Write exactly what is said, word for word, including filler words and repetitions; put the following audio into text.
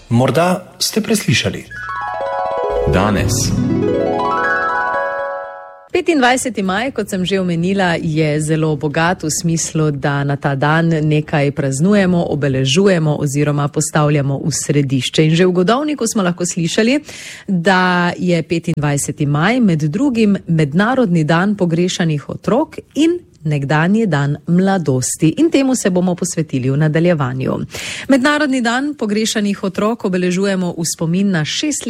Morda ste preslišali. Danes. petindvajseti maj, kot sem že omenila, je zelo bogat v smislu, da na ta dan nekaj praznujemo, obeležujemo oziroma postavljamo v središče. In že v Godovniku smo lahko slišali, da je petindvajseti maj med drugim Mednarodni dan pogrešanih otrok in nekdanji dan mladosti. In temu se bomo posvetili v nadaljevanju. Mednarodni dan pogrešanih otrok obeležujemo v spomin na šest